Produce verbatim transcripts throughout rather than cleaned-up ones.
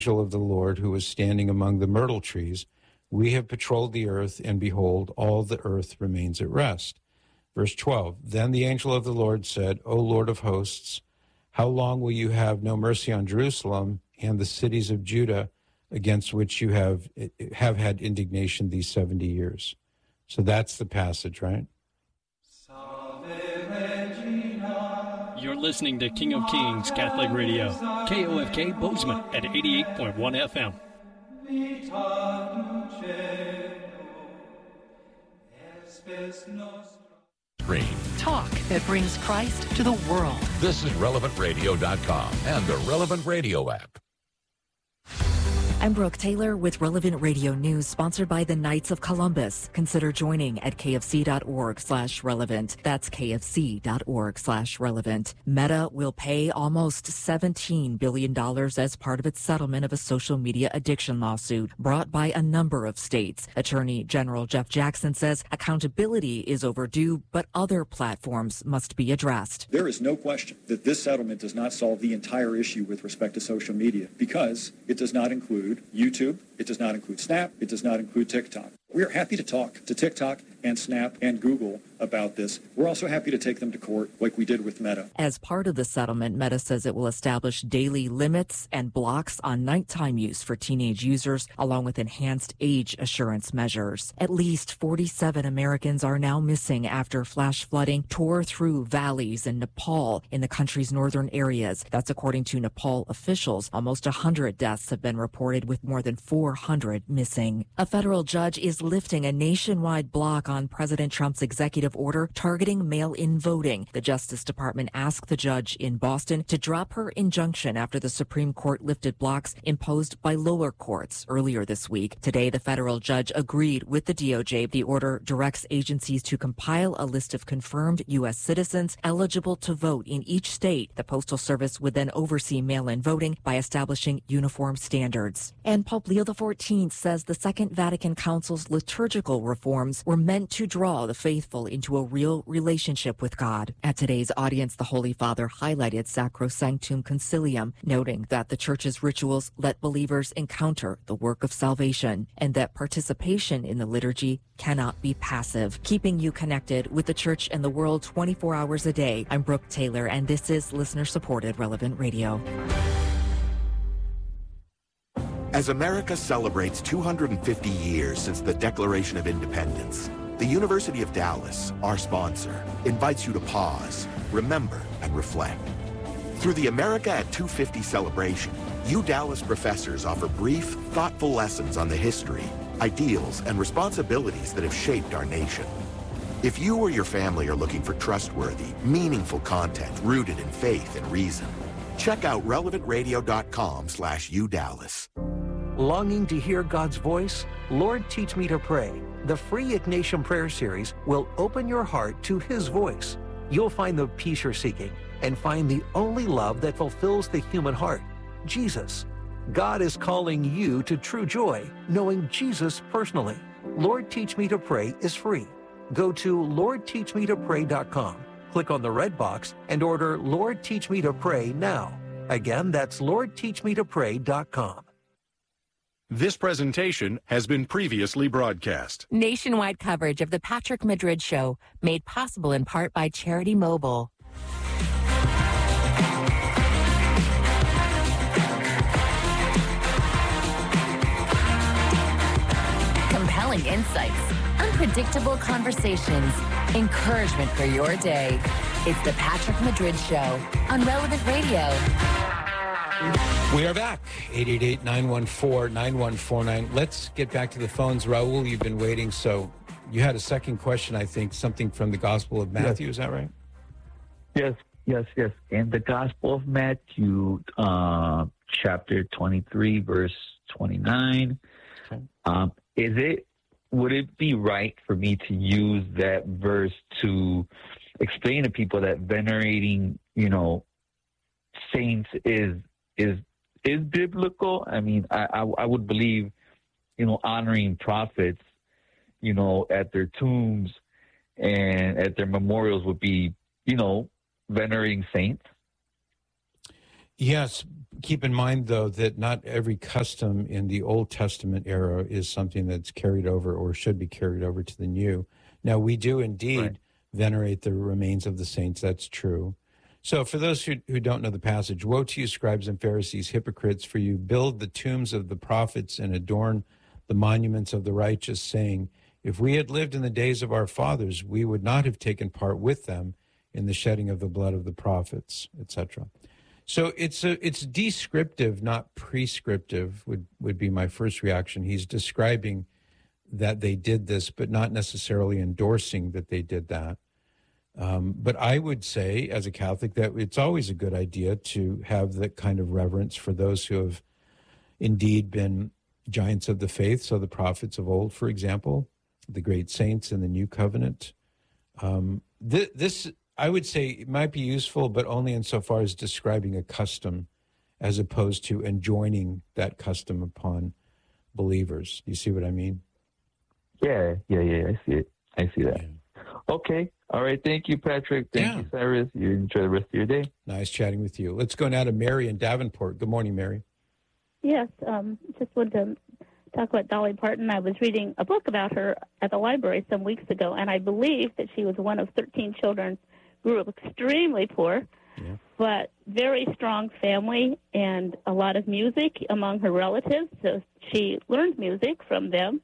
angel of the Lord who was standing among the myrtle trees, we have patrolled the earth, and behold, all the earth remains at rest. Verse twelve, then the angel of the Lord said, O Lord of hosts, how long will you have no mercy on Jerusalem and the cities of Judah against which you have have had indignation these seventy years? So that's the passage, right? You're listening to King of Kings Catholic Radio, K O F K Bozeman at eighty-eight point one F M. Talk that brings Christ to the world. This is relevant radio dot com and the Relevant Radio app. I'm Brooke Taylor with Relevant Radio News, sponsored by the Knights of Columbus. Consider joining at kfc.org slash relevant. That's kfc.org slash relevant. Meta will pay almost seventeen billion dollars as part of its settlement of a social media addiction lawsuit brought by a number of states. Attorney General Jeff Jackson says accountability is overdue, but other platforms must be addressed. There is no question that this settlement does not solve the entire issue with respect to social media because it does not include YouTube, it does not include Snap, it does not include TikTok. We are happy to talk to TikTok and Snap and Google about this. We're also happy to take them to court like we did with Meta. As part of the settlement, Meta says it will establish daily limits and blocks on nighttime use for teenage users, along with enhanced age assurance measures. At least forty-seven Americans are now missing after flash flooding tore through valleys in Nepal in the country's northern areas. That's according to Nepal officials. Almost one hundred deaths have been reported, with more than four hundred missing. A federal judge is lifting a nationwide block on President Trump's executive order targeting mail-in voting. The Justice Department asked the judge in Boston to drop her injunction after the Supreme Court lifted blocks imposed by lower courts earlier this week. Today, the federal judge agreed with the D O J. The order directs agencies to compile a list of confirmed U S citizens eligible to vote in each state. The Postal Service would then oversee mail-in voting by establishing uniform standards. And Pope Leo the fourteenth says the Second Vatican Council's liturgical reforms were meant to draw the faithful into a real relationship with God. At today's audience, the Holy Father highlighted Sacrosanctum Concilium, noting that the Church's rituals let believers encounter the work of salvation and that participation in the liturgy cannot be passive. Keeping you connected with the Church and the world twenty-four hours a day, I'm Brooke Taylor, and this is listener-supported Relevant Radio. As America celebrates two hundred fifty years since the Declaration of Independence, the University of Dallas, our sponsor, invites you to pause, remember, and reflect. Through the America at two fifty celebration, U Dallas professors offer brief, thoughtful lessons on the history, ideals, and responsibilities that have shaped our nation. If you or your family are looking for trustworthy, meaningful content rooted in faith and reason, check out relevant radio dot com slash U Dallas. Longing to hear God's voice? Lord, Teach Me to Pray. The free Ignatian Prayer Series will open your heart to His voice. You'll find the peace you're seeking and find the only love that fulfills the human heart, Jesus. God is calling you to true joy, knowing Jesus personally. Lord, Teach Me to Pray is free. Go to lord teach me to pray dot com, click on the red box, and order Lord, Teach Me to Pray now. Again, that's lord teach me to pray dot com. This presentation has been previously broadcast. Nationwide coverage of the Patrick Madrid Show, made possible in part by Charity Mobile. Compelling insights, unpredictable conversations, encouragement for your day. It's the Patrick Madrid Show on Relevant Radio. We are back. eight eight eight, nine one four, nine one four nine. Let's get back to the phones. Raul, you've been waiting. So you had a second question, I think, something from the Gospel of Matthew. Yes. Is that right? Yes, yes, yes. In the Gospel of Matthew, uh, chapter twenty-three, verse twenty-nine, okay. um, is it, would it be right for me to use that verse to explain to people that venerating, you know, saints is is is biblical? I mean, I, I I would believe, you know, honoring prophets, you know, at their tombs and at their memorials would be, you know, venerating saints. Yes. Keep in mind, though, that not every custom in the Old Testament era is something that's carried over or should be carried over to the New. Now, we do indeed right. venerate the remains of the saints. That's true. So for those who, who don't know the passage, woe to you, scribes and Pharisees, hypocrites, for you build the tombs of the prophets and adorn the monuments of the righteous, saying, if we had lived in the days of our fathers, we would not have taken part with them in the shedding of the blood of the prophets, et cetera. So it's a, it's descriptive, not prescriptive, would, would be my first reaction. He's describing that they did this, but not necessarily endorsing that they did that. Um, but I would say, as a Catholic, that it's always a good idea to have that kind of reverence for those who have indeed been giants of the faith. So the prophets of old, for example, the great saints in the New Covenant. Um, th- this, I would say, it might be useful, but only insofar as describing a custom as opposed to enjoining that custom upon believers. You see what I mean? Yeah, yeah, yeah, I see it. I see that. Yeah. Okay. All right. Thank you, Patrick. Thank yeah. you, Cyrus. You enjoy the rest of your day. Nice chatting with you. Let's go now to Mary in Davenport. Good morning, Mary. Yes. Um, just wanted to talk about Dolly Parton. I was reading a book about her at the library some weeks ago, and I believe that she was one of thirteen children, grew up extremely poor, yeah. but very strong family and a lot of music among her relatives. So she learned music from them.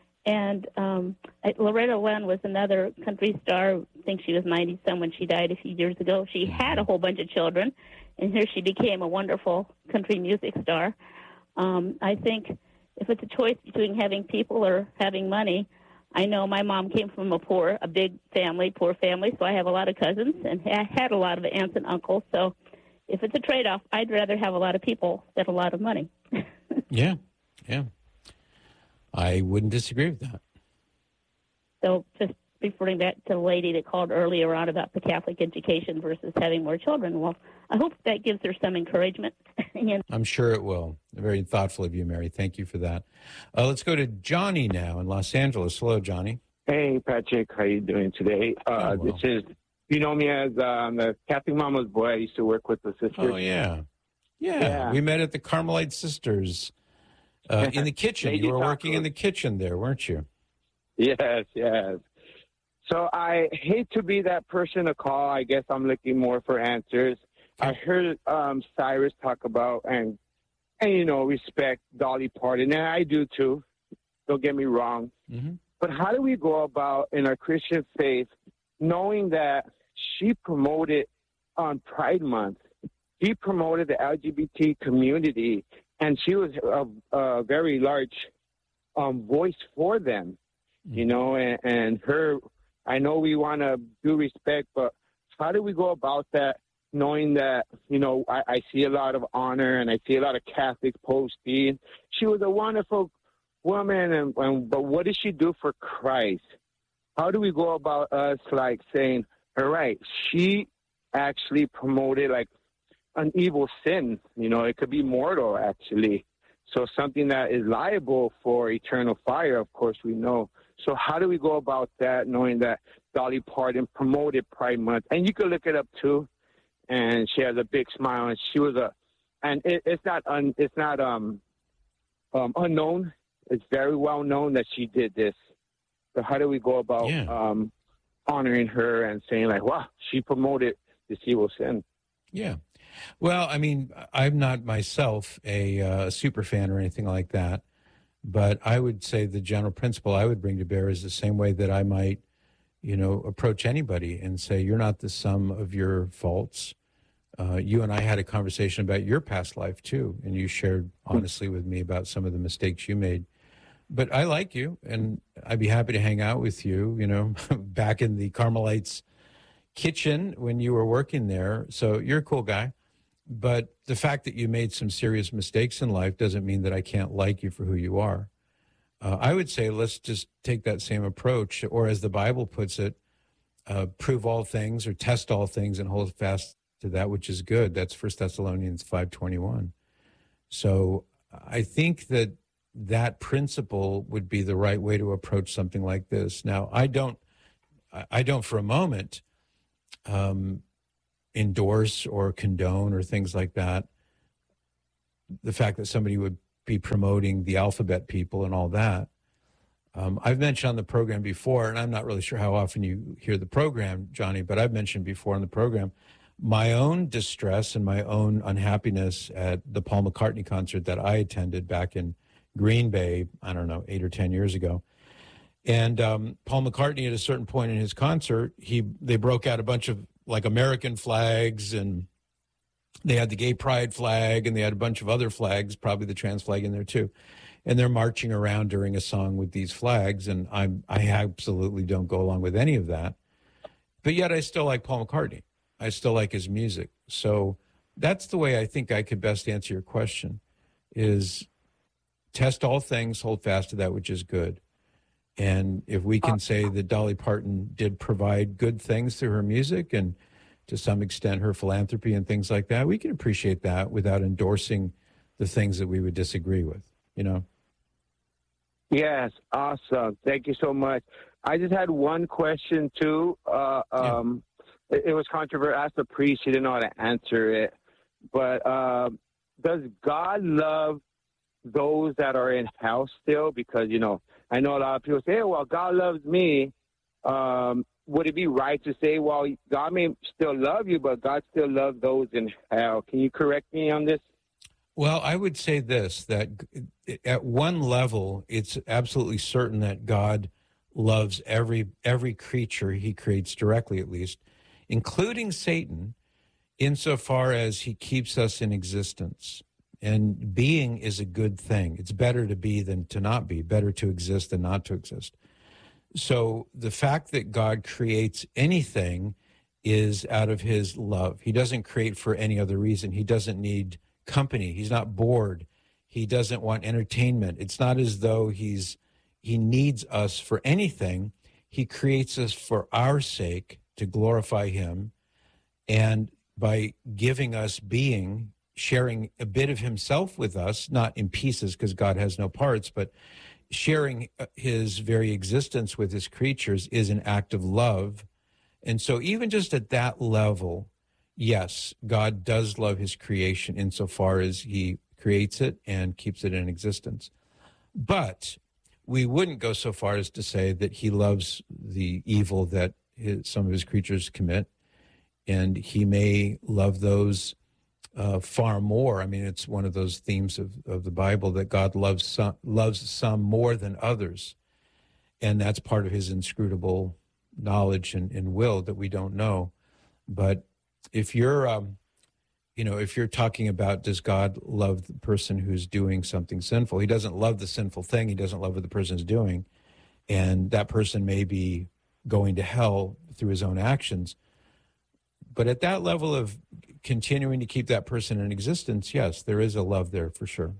And um, Loretta Lynn was another country star. I think she was ninety-some when she died a few years ago. She had a whole bunch of children, and here she became a wonderful country music star. Um, I think if it's a choice between having people or having money, I know my mom came from a poor, a big family, poor family, so I have a lot of cousins, and I had a lot of aunts and uncles. So if it's a trade-off, I'd rather have a lot of people than a lot of money. yeah, yeah. I wouldn't disagree with that. So just referring back to the lady that called earlier on about the Catholic education versus having more children, well, I hope that gives her some encouragement. I'm sure it will. Very thoughtful of you, Mary. Thank you for that. Uh, let's go to Johnny now in Los Angeles. Hello, Johnny. Hey, Patrick. How you doing today? Uh, oh, well. This is, you know me as um, the Catholic Mama's boy. I used to work with the sisters. Oh, yeah. Yeah. yeah. We met at the Carmelite Sisters. Uh, in the kitchen. You were working in the kitchen there, weren't you? Yes, yes. So I hate to be that person to call. I guess I'm looking more for answers. Okay. I heard um, Cyrus talk about and, and, you know, respect Dolly Parton, and I do too. Don't get me wrong. Mm-hmm. But how do we go about in our Christian faith knowing that she promoted on Pride Month, she promoted the L G B T community, and she was a, a very large um, voice for them, you know, and, and her, I know we want to do respect, but how do we go about that knowing that, you know, I, I see a lot of honor and I see a lot of Catholic posting. She was a wonderful woman, and, and but what did she do for Christ? How do we go about us, like, saying, all right, she actually promoted, like, an evil sin, you know, it could be mortal, actually. So something that is liable for eternal fire, of course, we know. So how do we go about that, knowing that Dolly Parton promoted Pride Month? And you can look it up, too. And she has a big smile, and she was a, and it, it's not, un, it's not um, um, unknown. It's very well known that she did this. So how do we go about yeah. um, honoring her and saying, like, wow, she promoted this evil sin? Yeah. Well, I mean, I'm not myself a uh, super fan or anything like that, but I would say the general principle I would bring to bear is the same way that I might, you know, approach anybody and say, you're not the sum of your faults. Uh, you and I had a conversation about your past life, too, and you shared honestly with me about some of the mistakes you made. But I like you, and I'd be happy to hang out with you, you know, back in the Carmelites' kitchen when you were working there. So you're a cool guy. But the fact that you made some serious mistakes in life doesn't mean that I can't like you for who you are. Uh, I would say let's just take that same approach, or as the Bible puts it, uh, prove all things or test all things and hold fast to that which is good. That's First Thessalonians five twenty-one. So I think that that principle would be the right way to approach something like this. Now, I don't, I don't for a moment um, endorse or condone or things like that. the fact that somebody would be promoting the alphabet people and all that. Um, I've mentioned on the program before, and I'm not really sure how often you hear the program, Johnny, but I've mentioned before on the program my own distress and my own unhappiness at the Paul McCartney concert that I attended back in Green Bay, I don't know, eight or ten years ago. And um, Paul McCartney, at a certain point in his concert, he they broke out a bunch of like American flags, and they had the gay pride flag, and they had a bunch of other flags, probably the trans flag in there too. And they're marching around during a song with these flags, and I'm I absolutely don't go along with any of that. But yet I still like Paul McCartney. I still like his music. So that's the way I think I could best answer your question, is test all things, hold fast to that which is good. And if we can say that Dolly Parton did provide good things through her music and to some extent her philanthropy and things like that, we can appreciate that without endorsing the things that we would disagree with, you know? Yes, awesome. Thank you so much. I just had one question, too. Uh, um, yeah. it, it was controversial. I asked the priest. She didn't know how to answer it. But uh, does God love those that are in hell still? Because, you know, I know a lot of people say, hey, well, God loves me. Um, would it be right to say, well, God may still love you, but God still loves those in hell? Can you correct me on this? Well, I would say this, that at one level, it's absolutely certain that God loves every every creature he creates directly, at least, including Satan, insofar as he keeps us in existence. And being is a good thing. It's better to be than to not be, better to exist than not to exist. So the fact that God creates anything is out of his love. He doesn't create for any other reason. He doesn't need company. He's not bored. He doesn't want entertainment. It's not as though he's he needs us for anything. He creates us for our sake, to glorify him, and by giving us being, sharing a bit of himself with us, not in pieces because God has no parts, but sharing his very existence with his creatures is an act of love. And so even just at that level, yes, God does love his creation insofar as he creates it and keeps it in existence. But we wouldn't go so far as to say that he loves the evil that his, some of his creatures commit, and he may love those uh, far more. I mean, it's one of those themes of, of the Bible that God loves some, loves some more than others, and that's part of his inscrutable knowledge and, and will that we don't know. But if you're, um, you know, if you're talking about does God love the person who's doing something sinful, he doesn't love the sinful thing. He doesn't love what the person's doing. And that person may be going to hell through his own actions. But at that level of continuing to keep that person in existence, yes, there is a love there for sure.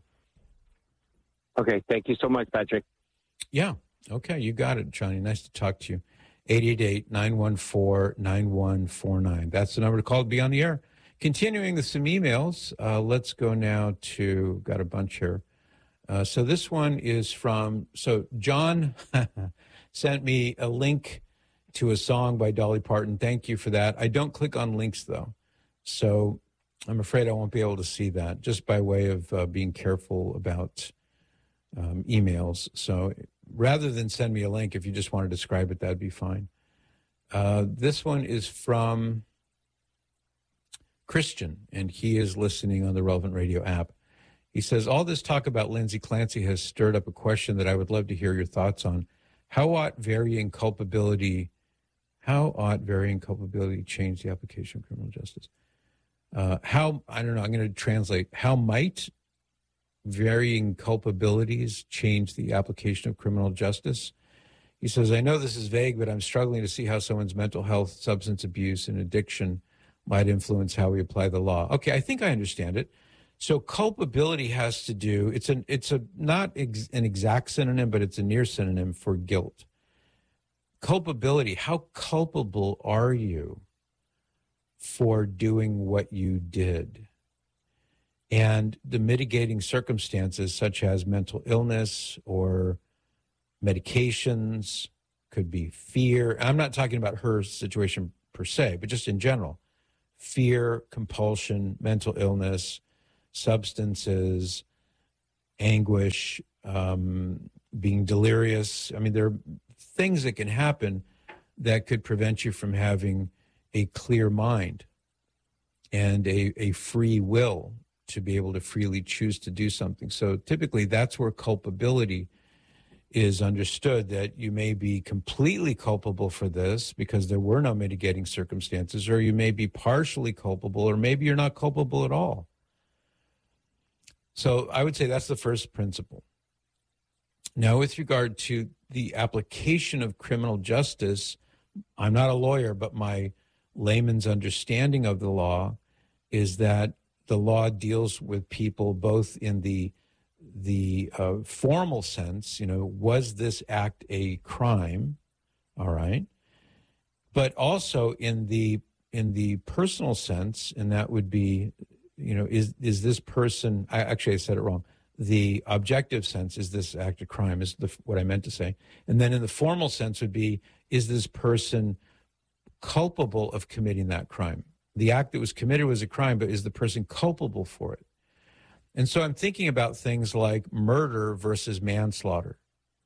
Okay. Thank you so much, Patrick. Yeah. Okay. You got it, Johnny. Nice to talk to you. eight eight eight, nine one four, nine one four nine. That's the number to call to be on the air. Continuing with some emails, uh, let's go now to, got a bunch here. Uh, so this one is from, so John sent me a link to a song by Dolly Parton. Thank you for that. I don't click on links, though. So I'm afraid I won't be able to see that, just by way of uh, being careful about um, emails. So rather than send me a link, if you just want to describe it, that'd be fine. Uh, this one is from Christian, and he is listening on the Relevant Radio app. He says, all this talk about Lindsay Clancy has stirred up a question that I would love to hear your thoughts on. How ought varying culpability, how ought varying culpability change the application of criminal justice? Uh, how, I don't know, I'm going to translate. How might varying culpabilities change the application of criminal justice? He says, I know this is vague, but I'm struggling to see how someone's mental health, substance abuse, and addiction might influence how we apply the law. Okay, I think I understand it. So culpability has to do, it's an it's a not ex, an exact synonym, but it's a near synonym for guilt. Culpability, how culpable are you for doing what you did? And the mitigating circumstances such as mental illness or medications, could be fear. I'm not talking about her situation per se, but just in general. Fear, compulsion, mental illness, substances, anguish, um, being delirious. I mean, there are things that can happen that could prevent you from having a clear mind and a, a free will to be able to freely choose to do something. So typically that's where culpability is understood, that you may be completely culpable for this because there were no mitigating circumstances, or you may be partially culpable, or maybe you're not culpable at all. So I would say that's the first principle. Now, with regard to the application of criminal justice, I'm not a lawyer, but my layman's understanding of the law is that the law deals with people both in the the uh, formal sense, you know, was this act a crime? All right. But also in the in the personal sense, and that would be, you know, is is this person, I actually I said it wrong. The objective sense, is this act a crime, is the, what I meant to say. And then in the formal sense would be, is this person culpable of committing that crime? The act that was committed was a crime, but is the person culpable for it? And so I'm thinking about things like murder versus manslaughter,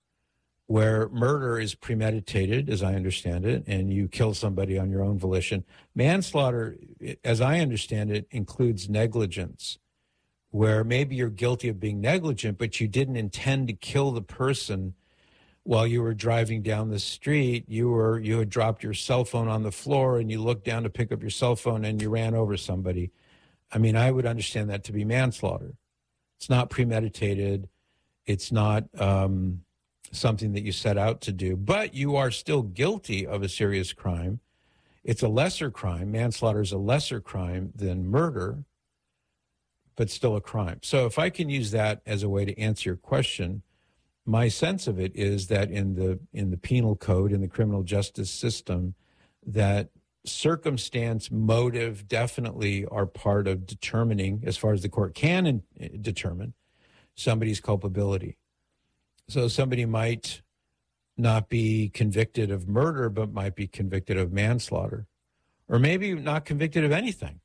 where murder is premeditated, as I understand it, and you kill somebody on your own volition. Manslaughter, as I understand it, includes negligence, where maybe you're guilty of being negligent, but you didn't intend to kill the person while you were driving down the street. You were you had dropped your cell phone on the floor, and you looked down to pick up your cell phone, and you ran over somebody. I mean, I would understand that to be manslaughter. It's not premeditated. It's not um, something that you set out to do, but you are still guilty of a serious crime. It's a lesser crime. Manslaughter is a lesser crime than murder, but still a crime. So if I can use that as a way to answer your question, my sense of it is that in the in the penal code, in the criminal justice system, that circumstance, motive definitely are part of determining, as far as the court can in, determine, somebody's culpability. So somebody might not be convicted of murder, but might be convicted of manslaughter, or maybe not convicted of anything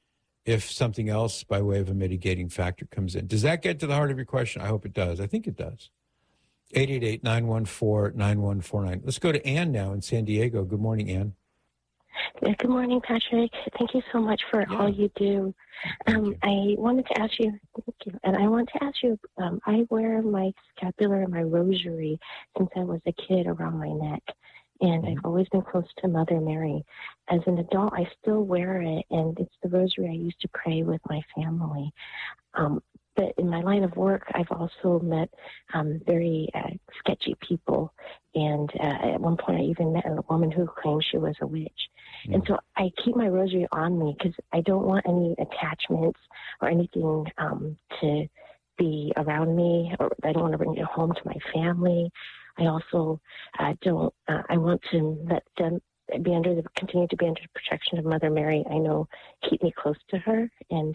if something else by way of a mitigating factor comes in. Does that get to the heart of your question? I hope it does. I think it does. eight eight eight, nine one four, nine one four nine. Let's go to Ann now in San Diego. Good morning, Ann. Yeah, good morning, Patrick. Thank you so much for yeah. all you do. Um, you. I wanted to ask you, thank you, and I want to ask you, um, I wear my scapular and my rosary since I was a kid around my neck, and mm-hmm. I've always been close to Mother Mary. As an adult, I still wear it, and it's the rosary I used to pray with my family. Um, But in my line of work, I've also met um, very uh, sketchy people. And uh, at one point, I even met a woman who claimed she was a witch. Mm. And so I keep my rosary on me because I don't want any attachments or anything um, to be around me, or I don't want to bring it home to my family. I also uh, don't, uh, I want to let them be under the, continue to be under the protection of Mother Mary. I know, keep me close to her. And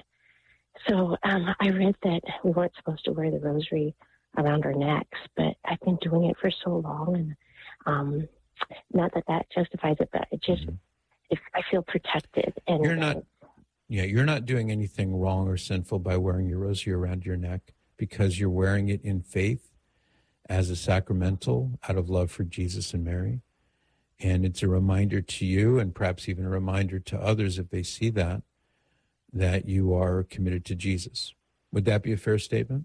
So um, I read that we weren't supposed to wear the rosary around our necks, but I've been doing it for so long, and um, not that that justifies it, but it just, mm-hmm. if I feel protected. And you're not, yeah, you're not doing anything wrong or sinful by wearing your rosary around your neck, because you're wearing it in faith as a sacramental out of love for Jesus and Mary. And it's a reminder to you, and perhaps even a reminder to others if they see that, that you are committed to Jesus. Would that be a fair statement?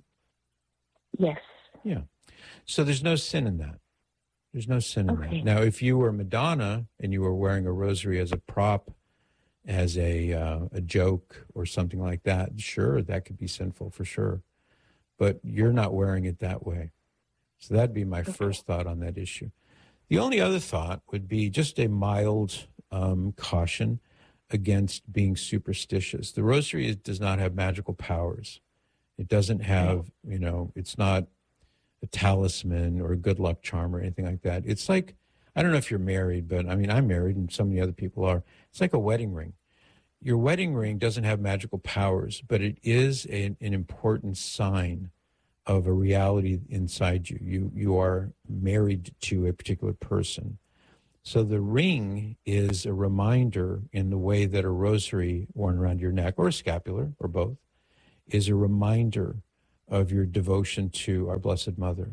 Yes. Yeah. So there's no sin in that. There's no sin in okay. that. Now, if you were Madonna and you were wearing a rosary as a prop, as a uh, a joke or something like that, sure, that could be sinful for sure. But you're not wearing it that way. So that'd be my okay. first thought on that issue. The only other thought would be just a mild um, caution against being superstitious. The rosary is, does not have magical powers. It doesn't have, you know, it's not a talisman or a good luck charm or anything like that. It's like, I don't know if you're married, but I mean, I'm married and so many other people are. It's like a wedding ring. Your wedding ring doesn't have magical powers, but it is a, an important sign of a reality inside you. You, you are married to a particular person. So the ring is a reminder in the way that a rosary worn around your neck, or a scapular, or both, is a reminder of your devotion to our Blessed Mother.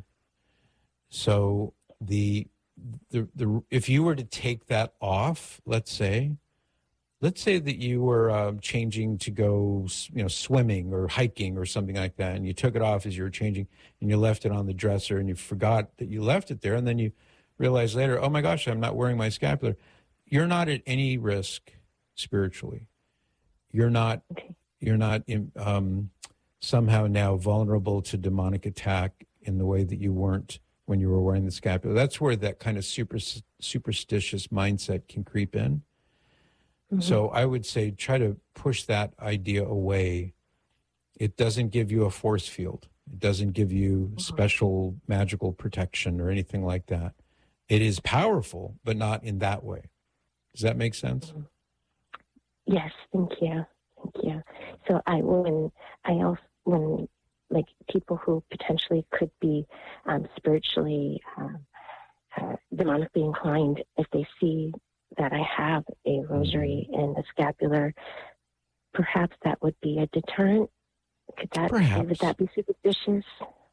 So the, the, the if you were to take that off, let's say, let's say that you were uh, changing to go, you know, swimming or hiking or something like that, and you took it off as you were changing, and you left it on the dresser, and you forgot that you left it there, and then you realize later, oh my gosh, I'm not wearing my scapular. You're not at any risk spiritually. You're not. You're not in, um, somehow now vulnerable to demonic attack in the way that you weren't when you were wearing the scapular. That's where that kind of super, superstitious mindset can creep in. Mm-hmm. So I would say try to push that idea away. It doesn't give you a force field. It doesn't give you mm-hmm. special magical protection or anything like that. It is powerful, but not in that way. Does that make sense? Mm-hmm. Yes, thank you. Thank you. So I, when I also, when like people who potentially could be um, spiritually um, uh, demonically inclined, if they see that I have a rosary and a scapular, perhaps that would be a deterrent. Could that, perhaps. Would that be superstitious?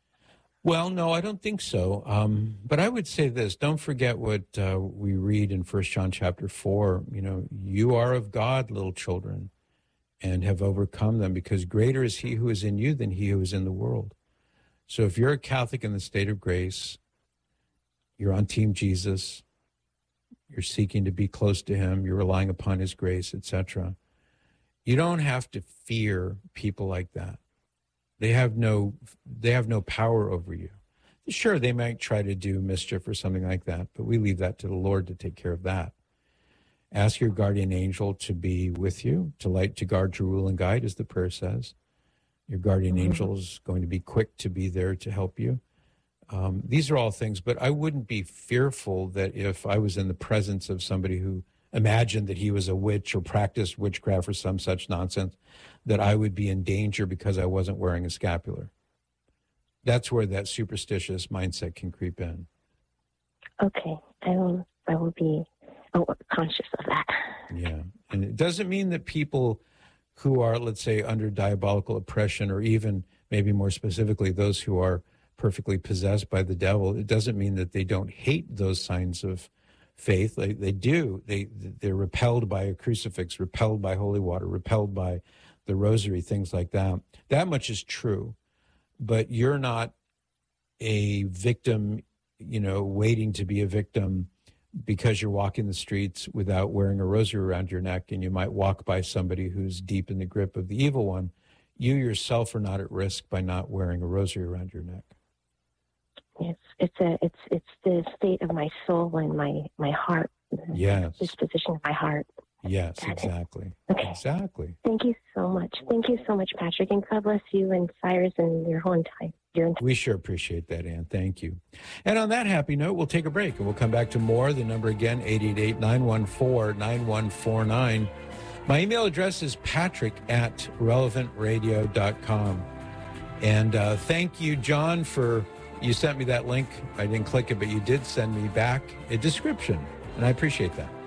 Well, no, I don't think so. Um, but I would say this: don't forget what uh, we read in First John chapter four. You know, you are of God, little children, and have overcome them, because greater is he who is in you than he who is in the world. So if you're a Catholic in the state of grace, you're on Team Jesus, you're seeking to be close to him, you're relying upon his grace, et cetera. You don't have to fear people like that. They have no, they have no power over you. Sure, they might try to do mischief or something like that, but we leave that to the Lord to take care of that. Ask your guardian angel to be with you, to light, to guard, to rule, and guide, as the prayer says. Your guardian mm-hmm. angel is going to be quick to be there to help you. Um, these are all things, but I wouldn't be fearful that if I was in the presence of somebody who imagined that he was a witch or practiced witchcraft or some such nonsense, that I would be in danger because I wasn't wearing a scapular. That's where that superstitious mindset can creep in. Okay, I will, I will be Oh, conscious of that. Yeah. And it doesn't mean that people who are, let's say, under diabolical oppression, or even maybe more specifically, those who are perfectly possessed by the devil, it doesn't mean that they don't hate those signs of faith. They, they do. They, they're repelled by a crucifix, repelled by holy water, repelled by the rosary, things like that. That much is true. But you're not a victim, you know, waiting to be a victim because you're walking the streets without wearing a rosary around your neck, and you might walk by somebody who's deep in the grip of the evil one. You yourself are not at risk by not wearing a rosary around your neck. Yes, it's a it's it's the state of my soul and my my heart. Yes, disposition of my heart. Yes, Got exactly. Okay. Exactly. Thank you so much. Thank you so much, Patrick, and God bless you and Cyrus and your whole entire. We sure appreciate that, Ann. Thank you. And on that happy note, we'll take a break, and we'll come back to more. The number again, eight eight eight, nine one four, nine one four nine. My email address is patrick at relevant radio dot com. And uh, thank you, John, for, you sent me that link. I didn't click it, but you did send me back a description, and I appreciate that.